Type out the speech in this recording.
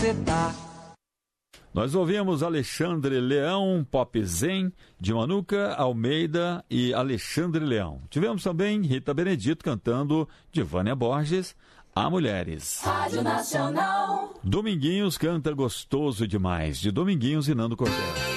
você tá. Nós ouvimos Alexandre Leão, Pop Zen, de Manuca Almeida e Alexandre Leão. Tivemos também Rita Benedito cantando de Vânia Borges, A Mulheres. Rádio Nacional. Dominguinhos canta Gostoso Demais, de Dominguinhos e Nando Cordel.